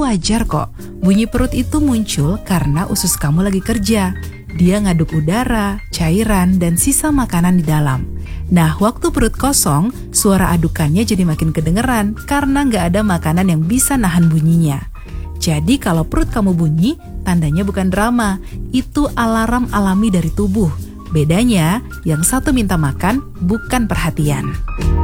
wajar kok. Bunyi perut itu muncul karena usus kamu lagi kerja. Dia ngaduk udara, cairan, dan sisa makanan di dalam. Nah, waktu perut kosong, suara adukannya jadi makin kedengeran karena nggak ada makanan yang bisa nahan bunyinya. Jadi kalau perut kamu bunyi, tandanya bukan drama. Itu alarm alami dari tubuh. Bedanya, yang satu minta makan, bukan perhatian.